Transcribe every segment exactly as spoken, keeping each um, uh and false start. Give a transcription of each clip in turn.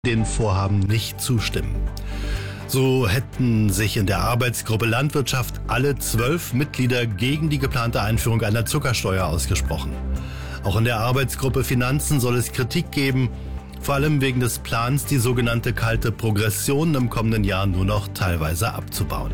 den Vorhaben nicht zustimmen. So hätten sich in der Arbeitsgruppe Landwirtschaft alle zwölf Mitglieder gegen die geplante Einführung einer Zuckersteuer ausgesprochen. Auch in der Arbeitsgruppe Finanzen soll es Kritik geben, vor allem wegen des Plans, die sogenannte kalte Progression im kommenden Jahr nur noch teilweise abzubauen.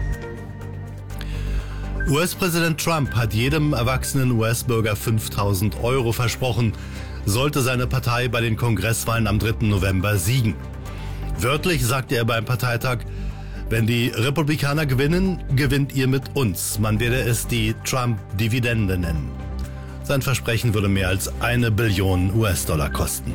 U S-Präsident Trump hat jedem erwachsenen U S-Bürger fünftausend Euro versprochen, sollte seine Partei bei den Kongresswahlen am dritten November siegen. Wörtlich sagte er beim Parteitag, wenn die Republikaner gewinnen, gewinnt ihr mit uns. Man werde es die Trump-Dividende nennen. Sein Versprechen würde mehr als eine Billion U S-Dollar kosten.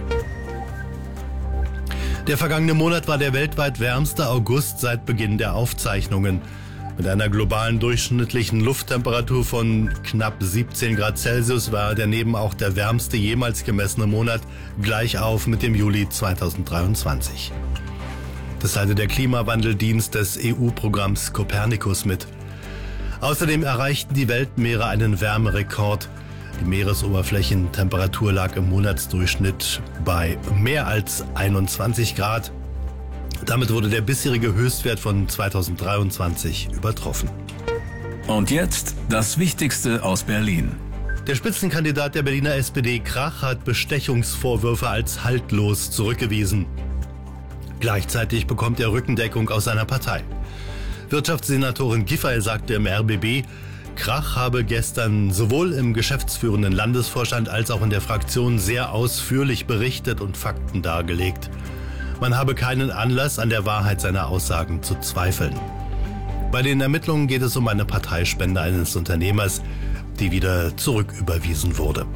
Der vergangene Monat war der weltweit wärmste August seit Beginn der Aufzeichnungen. Mit einer globalen durchschnittlichen Lufttemperatur von knapp siebzehn Grad Celsius war daneben auch der wärmste jemals gemessene Monat gleich auf mit dem Juli zweitausenddreiundzwanzig. Das teilte der Klimawandeldienst des E U-Programms Copernicus mit. Außerdem erreichten die Weltmeere einen Wärmerekord. Die Meeresoberflächentemperatur lag im Monatsdurchschnitt bei mehr als einundzwanzig Grad. Damit wurde der bisherige Höchstwert von zweitausenddreiundzwanzig übertroffen. Und jetzt das Wichtigste aus Berlin. Der Spitzenkandidat der Berliner S P D, Krach, hat Bestechungsvorwürfe als haltlos zurückgewiesen. Gleichzeitig bekommt er Rückendeckung aus seiner Partei. Wirtschaftssenatorin Giffey sagte im R B B, Krach habe gestern sowohl im geschäftsführenden Landesvorstand als auch in der Fraktion sehr ausführlich berichtet und Fakten dargelegt. Man habe keinen Anlass, an der Wahrheit seiner Aussagen zu zweifeln. Bei den Ermittlungen geht es um eine Parteispende eines Unternehmers, die wieder zurücküberwiesen wurde.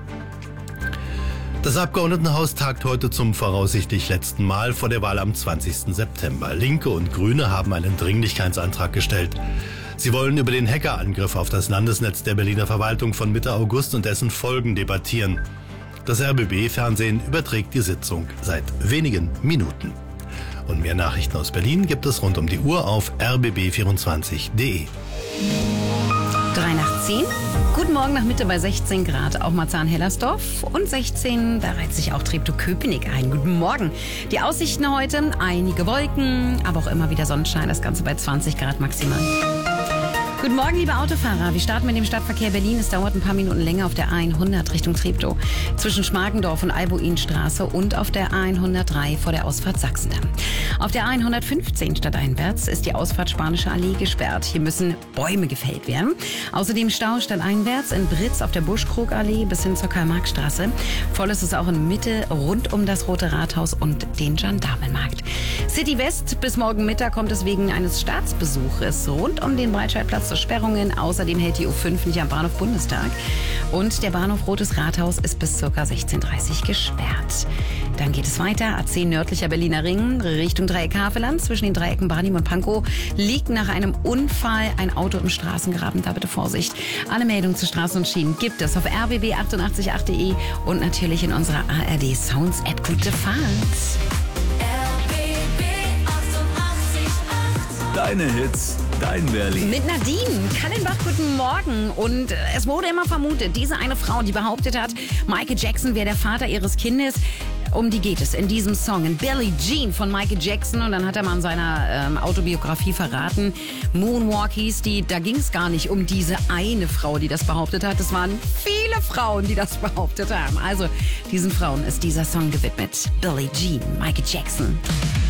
Das Abgeordnetenhaus tagt heute zum voraussichtlich letzten Mal vor der Wahl am zwanzigsten September. Linke und Grüne haben einen Dringlichkeitsantrag gestellt. Sie wollen über den Hackerangriff auf das Landesnetz der Berliner Verwaltung von Mitte August und dessen Folgen debattieren. Das R B B-Fernsehen überträgt die Sitzung seit wenigen Minuten. Und mehr Nachrichten aus Berlin gibt es rund um die Uhr auf r b b vierundzwanzig punkt d e. drei nach zehn. Guten Morgen nach Mitte bei sechzehn Grad, auch Marzahn-Hellersdorf. Und sechzehn, da reiht sich auch Treptow-Köpenick ein. Guten Morgen. Die Aussichten heute, einige Wolken, aber auch immer wieder Sonnenschein. Das Ganze bei zwanzig Grad maximal. Guten Morgen, liebe Autofahrer. Wir starten mit dem Stadtverkehr Berlin. Es dauert ein paar Minuten länger auf der A hundert Richtung Treptow. Zwischen Schmargendorf und Albuinstraße und auf der A hundertdrei vor der Ausfahrt Sachsendamm. Auf der A hundertfünfzehn stadteinwärts ist die Ausfahrt Spanische Allee gesperrt. Hier müssen Bäume gefällt werden. Außerdem Stau stadteinwärts in Britz auf der Buschkrogallee bis hin zur Karl-Marx-Straße. Voll ist es auch in Mitte rund um das Rote Rathaus und den Gendarmenmarkt. City West bis morgen Mittag kommt es wegen eines Staatsbesuches rund um den Breitscheidplatz zu Sperrungen. Außerdem hält die U fünf nicht am Bahnhof Bundestag. Und der Bahnhof Rotes Rathaus ist bis ca. sechzehn Uhr dreißig gesperrt. Dann geht es weiter. A zehn nördlicher Berliner Ring Richtung Dreieck Havelland. Zwischen den Dreiecken Barnim und Pankow liegt nach einem Unfall ein Auto im Straßengraben. Da bitte Vorsicht. Alle Meldungen zu Straßen und Schienen gibt es auf r b b achtundachtzig punkt acht punkt d e und natürlich in unserer A R D Sounds App. Gute Fahrt. Deine Hits, dein Berlin. Mit Nadine Kallenbach, guten Morgen. Und es wurde immer vermutet, diese eine Frau, die behauptet hat, Michael Jackson wäre der Vater ihres Kindes. Um die geht es in diesem Song. In Billie Jean von Michael Jackson. Und dann hat er mal in seiner ähm, Autobiografie verraten, Moonwalk hieß die, da ging es gar nicht um diese eine Frau, die das behauptet hat. Es waren viele Frauen, die das behauptet haben. Also diesen Frauen ist dieser Song gewidmet. Billie Jean, Michael Jackson.